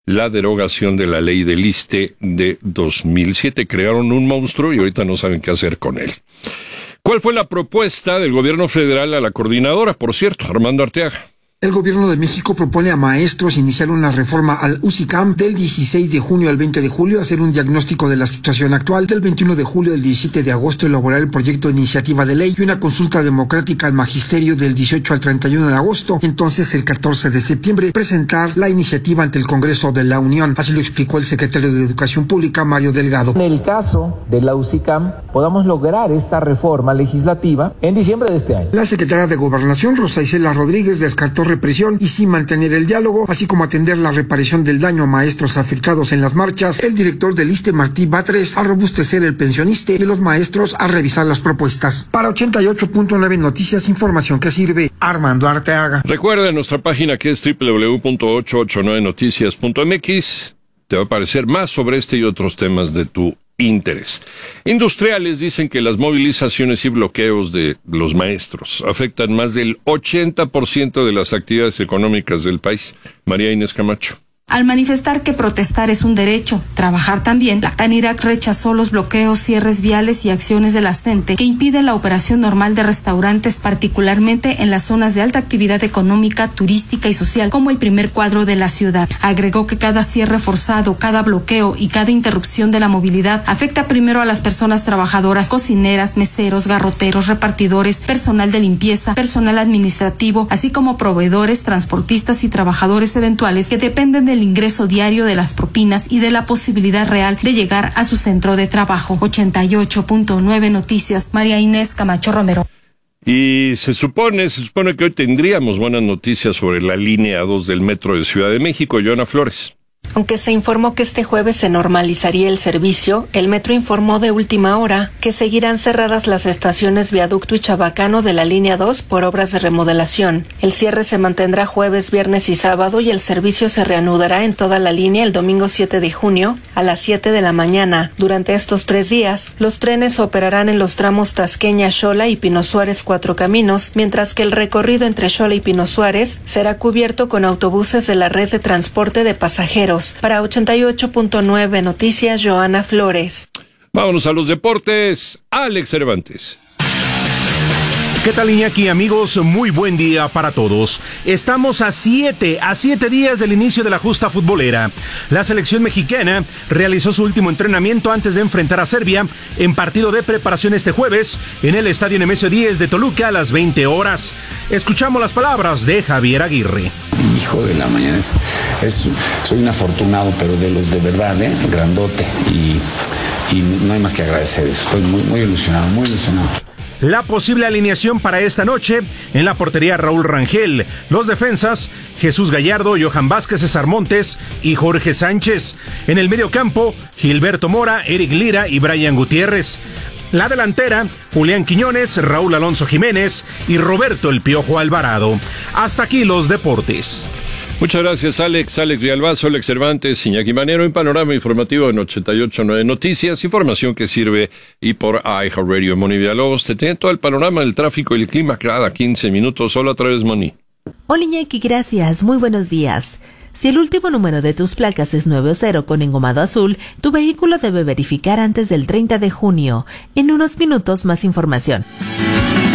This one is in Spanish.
la derogación de la ley del ISSSTE de 2007. Crearon un monstruo y ahorita no saben qué hacer con él. ¿Cuál fue la propuesta del gobierno federal a la coordinadora, por cierto, Armando Arteaga? El gobierno de México propone a maestros iniciar una reforma al UCICAM del 16 de junio al 20 de julio, hacer un diagnóstico de la situación actual, del 21 de julio al 17 de agosto elaborar el proyecto de iniciativa de ley y una consulta democrática al magisterio del 18 al 31 de agosto. Entonces, el 14 de septiembre, presentar la iniciativa ante el Congreso de la Unión. Así lo explicó el secretario de Educación Pública, Mario Delgado. En el caso de la UCICAM, podamos lograr esta reforma legislativa en diciembre de este año. La secretaria de Gobernación, Rosa Isela Rodríguez, descartó represión y sí mantener el diálogo, así como atender la reparación del daño a maestros afectados en las marchas. El director del ISSSTE, Martí Batres, a robustecer el pensioniste y los maestros a revisar las propuestas. Para 88.9 Noticias, información que sirve. Armando Arteaga. Recuerda nuestra página que es www.889noticias.mx. Te va a aparecer más sobre este y otros temas de tu interés. Industriales dicen que las movilizaciones y bloqueos de los maestros afectan más del 80% de las actividades económicas del país. María Inés Camacho. Al manifestar que protestar es un derecho, trabajar también, la Canirac rechazó los bloqueos, cierres viales y acciones de la CENTE que impiden la operación normal de restaurantes, particularmente en las zonas de alta actividad económica, turística y social, como el primer cuadro de la ciudad. Agregó que cada cierre forzado, cada bloqueo y cada interrupción de la movilidad afecta primero a las personas trabajadoras, cocineras, meseros, garroteros, repartidores, personal de limpieza, personal administrativo, así como proveedores, transportistas y trabajadores eventuales que dependen del ingreso diario, de las propinas y de la posibilidad real de llegar a su centro de trabajo. 88.9 Noticias, María Inés Camacho Romero. Y se supone que hoy tendríamos buenas noticias sobre la línea 2 del metro de Ciudad de México. Joana Flores. Aunque se informó que este jueves se normalizaría el servicio, el metro informó de última hora que seguirán cerradas las estaciones Viaducto y Chabacano de la línea 2 por obras de remodelación. El cierre se mantendrá jueves, viernes y sábado y el servicio se reanudará en toda la línea el domingo 7 de junio a las 7 de la mañana. Durante estos 3 días, los trenes operarán en los tramos Tasqueña-Xola y Pino Suárez Cuatro Caminos, mientras que el recorrido entre Xola y Pino Suárez será cubierto con autobuses de la red de transporte de pasajeros. Para 88.9 Noticias, Joana Flores. Vámonos a los deportes. Alex Cervantes. ¿Qué tal, Iñaki, amigos? Muy buen día para todos. Estamos a 7 días del inicio de la justa futbolera. La selección mexicana realizó su último entrenamiento antes de enfrentar a Serbia en partido de preparación este jueves en el Estadio Nemesio 10 de Toluca a las 20 horas. Escuchamos las palabras de Javier Aguirre. Hijo de la mañana, soy un afortunado, pero de los de verdad, grandote, y no hay más que agradecer eso. Estoy muy ilusionado, muy ilusionado. La posible alineación para esta noche: en la portería Raúl Rangel, los defensas Jesús Gallardo, Johan Vázquez, César Montes y Jorge Sánchez. En el mediocampo, Gilberto Mora, Eric Lira y Brian Gutiérrez. La delantera, Julián Quiñones, Raúl Alonso Jiménez y Roberto El Piojo Alvarado. Hasta aquí los deportes. Muchas gracias, Alex Villalbazo, Alex Cervantes, Iñaki Manero, en Panorama Informativo en 88.9 Noticias, información que sirve y por iHeartRadio. Moni Villalobos te tiene todo el panorama del tráfico y el clima cada 15 minutos, solo a través, Moni. Hola, Iñaki, gracias, muy buenos días. Si el último número de tus placas es 9 o 0 con engomado azul, tu vehículo debe verificar antes del 30 de junio. En unos minutos más información.